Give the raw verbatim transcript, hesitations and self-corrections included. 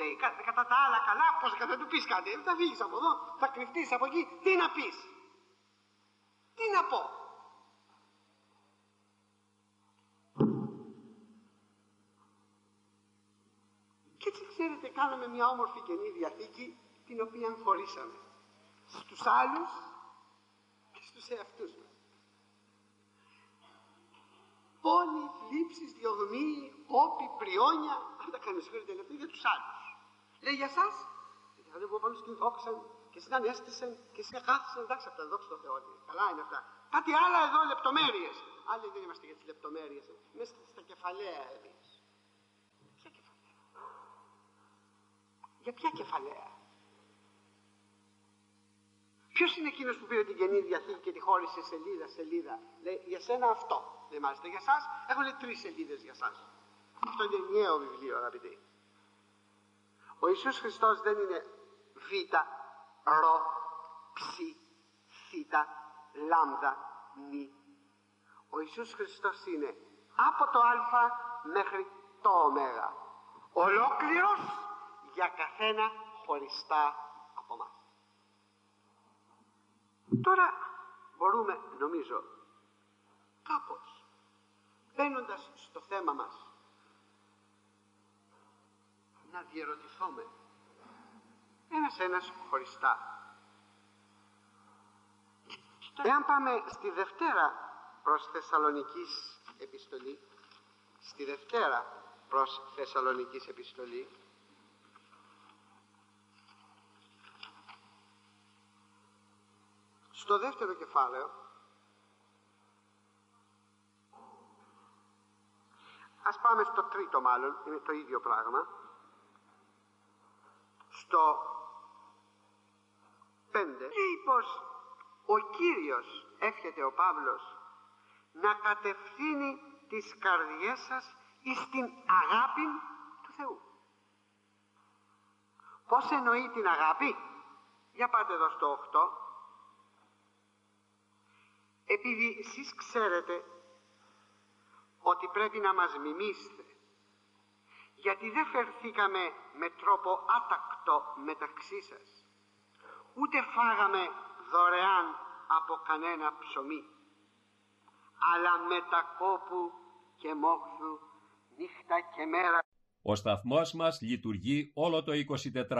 φταίει. Κατά, κατά τα άλλα καλά, πώς θα του πεις κάτι. Θα φύγεις από εδώ, θα κρυφτείς από εκεί. Τι να πεις. Τι να πω. Και έτσι ξέρετε, κάναμε μια όμορφη Καινή Διαθήκη, την οποία χωρίσαμε στους άλλους και στους εαυτούς μας. Πόνοι, θλίψεις, διωγμοί, όπι, πριόνια, αυτά κάνουμε συγχωρείτε τελευταία για τους άλλους. Λέει για εσάς, δηλαδή που πάνω στην δόξαν και στην ανέστησαν και στην κάθισαν, εντάξει αυτά, δόξα τω Θεώ, καλά είναι αυτά. Κάτι άλλα εδώ, λεπτομέρειες. Άλλοι δεν είμαστε για τις λεπτομέρειες, είμαστε στα κεφαλαία εμείς. Ποια κεφαλαία. Για ποια κεφαλαία. Ποιος είναι εκείνος που πήρε την Καινή Διαθήκη και τη χώρισε σελίδα, σελίδα. Λέει για σένα αυτό. Λέει μάλιστα για εσάς έχω λέει τρεις σελίδες για εσάς. Αυτό είναι ενιαίο βιβλίο αγαπητοί. Ο Ιησούς Χριστός δεν είναι β, ρ, ψ, θ, λάμδα, νη. Ο Ιησούς Χριστός είναι από το α μέχρι το ω. Ολόκληρος για καθένα χωριστά από μας. Τώρα μπορούμε, νομίζω, κάπως, μπαίνοντας στο θέμα μας, να διερωτηθούμε ένας ένας χωριστά. Εάν πάμε στη Δευτέρα προς Θεσσαλονικής επιστολή, στη Δευτέρα προς Θεσσαλονικής επιστολή, στο δεύτερο κεφάλαιο, ας πάμε στο τρίτο μάλλον, είναι το ίδιο πράγμα, στο πέντε, λέει πως ο Κύριος, εύχεται ο Παύλος, να κατευθύνει τις καρδιές σας εις την αγάπη του Θεού. Πώς εννοεί την αγάπη? Για πάτε εδώ στο οκτώ. Επειδή εσείς ξέρετε ότι πρέπει να μας μιμήσετε, γιατί δεν φερθήκαμε με τρόπο άτακτο μεταξύ σας, ούτε φάγαμε δωρεάν από κανένα ψωμί, αλλά με τα κόπου και μόχθου νύχτα και μέρα. Ο σταθμός μας λειτουργεί όλο το εικοσιτετράωρο.